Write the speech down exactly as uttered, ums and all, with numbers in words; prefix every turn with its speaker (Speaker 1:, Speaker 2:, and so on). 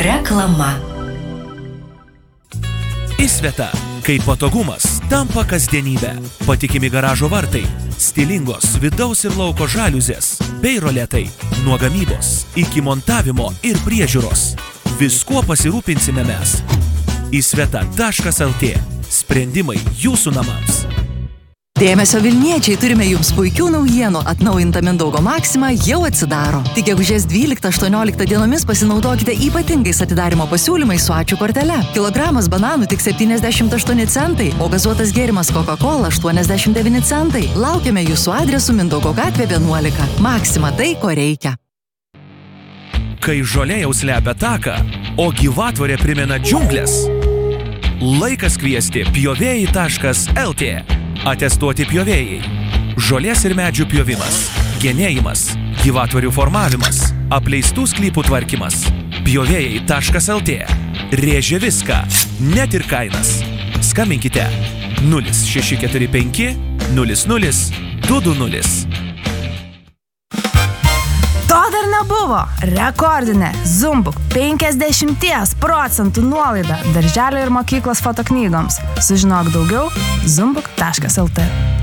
Speaker 1: Reklama.
Speaker 2: Įsveta, kai patogumas tampa kasdienybė. Patikimi garažo vartai, stilingos vidaus ir lauko žaliuzės, bei roletai. Nuo gamybos iki montavimo ir priežiūros. Viskuo pasirūpinsime mes. Įsveta taškas lt. Sprendimai jūsų namams.
Speaker 3: Dėmesio Vilniečiai, turime jums puikių naujienų. Atnaujinta Mindaugo Maxima jau atsidaro. Tik gegužės dvyliktą aštuonioliktą dienomis pasinaudokite ypatingais atidarymo pasiūlymais su ačiū kortele. Kilogramas bananų tik septyniasdešimt aštuoni centai, o gazuotas gėrimas Coca-Cola aštuoniasdešimt devyni centai. Laukiame jūsų adresu Mindaugo gatvė vienuolika. Maxima tai, ko reikia.
Speaker 2: Kai žolė jau slepia taką, o gyvatvorė primena džiunglės, laikas kviesti pjovėjai taškas lt. Atestuoti pjovėjai. Žolės ir medžių pjovimas, genėjimas, gyvatvorių formavimas, apleistų sklypų tvarkymas. Pjovėjai taškas lt. Rėžia viską, net ir kainas. Skambinkite nulis šeši keturi penki nulis nulis du du nulis.
Speaker 4: To dar nebuvo. Rekordinė Zumbuk penkiasdešimt procentų nuolaida darželio ir mokyklos fotoknygoms. Sužinok daugiau zumbuk taškas lt.